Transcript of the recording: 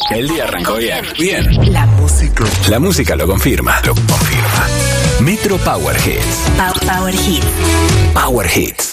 El día arrancó bien. Bien. La música lo confirma. Metro Power Hits. Power Hits. Power Hits.